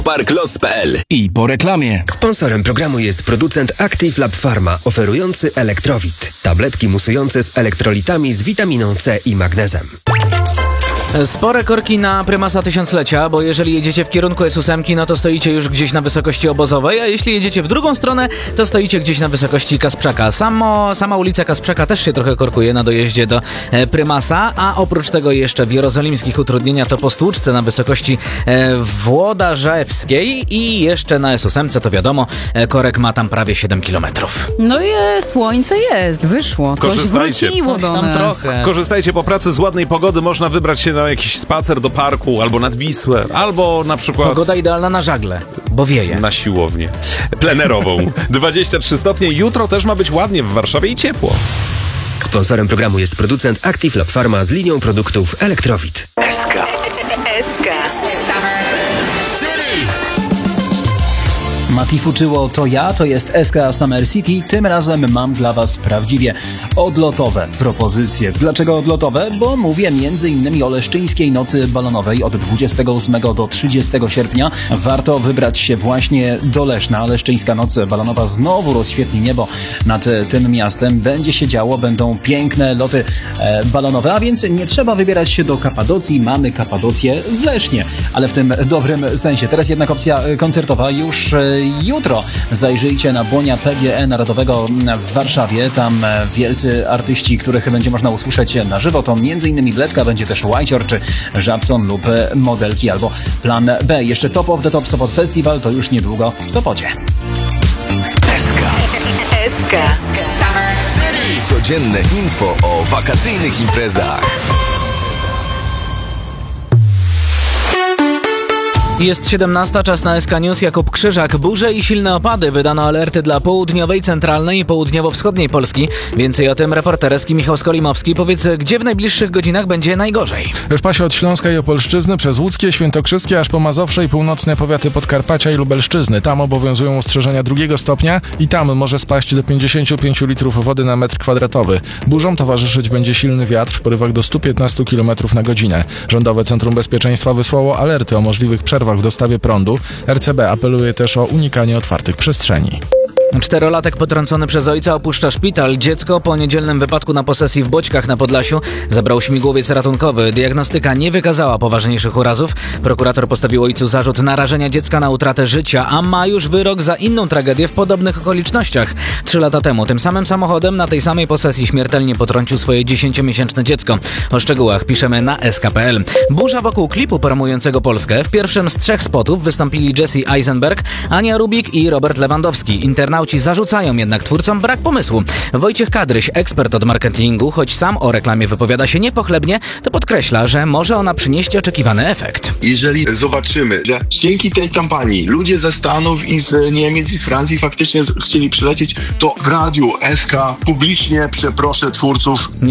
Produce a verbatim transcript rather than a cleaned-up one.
parklots kropka p l. I po reklamie. Sponsorem programu jest producent Active Lab Pharma, oferujący Elektrowit. Tabletki musujące z elektrolitami z witaminą C i magnezem. Spore korki na prymasa tysiąclecia, bo jeżeli jedziecie w kierunku S osiem, no to stoicie już gdzieś na wysokości Obozowej, a jeśli jedziecie w drugą stronę, to stoicie gdzieś na wysokości Kasprzaka. Samo, sama ulica Kasprzaka też się trochę korkuje na dojeździe do e, prymasa, a oprócz tego jeszcze w jerozolimskich utrudnienia to po Stłuczce na wysokości e, Włodarzewskiej i jeszcze na S osiem, to wiadomo, e, korek ma tam prawie siedem kilometrów. No jest, słońce jest, wyszło, coś Korzystajcie. wróciło do Tam nas. trochę. Korzystajcie po pracy z ładnej pogody, można wybrać się na jakiś spacer do parku, albo nad Wisłę, albo na przykład... Pogoda idealna na żagle, bo wieje. Na siłownię plenerową. dwadzieścia trzy stopnie. Jutro też ma być ładnie w Warszawie i ciepło. Sponsorem programu jest producent Active Lab Pharma z linią produktów Elektrowit. S K. S K. Mati Fuczyło, to ja, to jest S K Summer City. Tym razem mam dla Was prawdziwie odlotowe propozycje. Dlaczego odlotowe? Bo mówię między innymi o Leszczyńskiej Nocy Balonowej od dwudziestego ósmego do trzydziestego sierpnia. Warto wybrać się właśnie do Leszna. Leszczyńska Noc Balonowa znowu rozświetli niebo nad tym miastem. Będzie się działo, będą piękne loty e, balonowe, a więc nie trzeba wybierać się do Kapadocji. Mamy Kapadocję w Lesznie, ale w tym dobrym sensie. Teraz jednak opcja koncertowa już e, jutro. Zajrzyjcie na błonia P G E Narodowego w Warszawie. Tam wielcy artyści, których będzie można usłyszeć na żywo. To między innymi Bledka, będzie też Whiteor czy Żabson lub Modelki albo Plan B. Jeszcze Top of the Top Sopot Festival to już niedługo w Sopocie. S K. S K. Codzienne info o wakacyjnych imprezach. Jest siedemnasta, czas na S K News. Jakub Krzyżak. Burze i silne opady. Wydano alerty dla południowej, centralnej i południowo-wschodniej Polski. Więcej o tym reporterski Michał Skolimowski. Powiedz, gdzie w najbliższych godzinach będzie najgorzej? W pasie od Śląska i Opolszczyzny przez Łódzkie, Świętokrzyskie, aż po Mazowsze i północne powiaty Podkarpacia i Lubelszczyzny. Tam obowiązują ostrzeżenia drugiego stopnia i tam może spaść do pięćdziesiąt pięć litrów wody na metr kwadratowy. Burzom towarzyszyć będzie silny wiatr w porywach do stu piętnastu kilometrów na godzinę. Rządowe Centrum Bezpieczeństwa wysłało alerty o możliwych przerwach w dostawie prądu. R C B apeluje też o unikanie otwartych przestrzeni. Czterolatek potrącony przez ojca opuszcza szpital. Dziecko po niedzielnym wypadku na posesji w Boćkach na Podlasiu zabrał śmigłowiec ratunkowy. Diagnostyka nie wykazała poważniejszych urazów. Prokurator postawił ojcu zarzut narażenia dziecka na utratę życia, a ma już wyrok za inną tragedię w podobnych okolicznościach. Trzy lata temu tym samym samochodem na tej samej posesji śmiertelnie potrącił swoje dziesięciomiesięczne dziecko. O szczegółach piszemy na S K kropka P L. Burza wokół klipu promującego Polskę. W pierwszym z trzech spotów wystąpili Jesse Eisenberg, Ania Rubik i Robert Lewandowski. Internauci zarzucają jednak twórcom brak pomysłu. Wojciech Kadryś, ekspert od marketingu, choć sam o reklamie wypowiada się niepochlebnie, to podkreśla, że może ona przynieść oczekiwany efekt. Jeżeli zobaczymy, że dzięki tej kampanii ludzie ze Stanów i z Niemiec i z Francji faktycznie chcieli przylecieć, to w radiu S K publicznie przeproszę twórców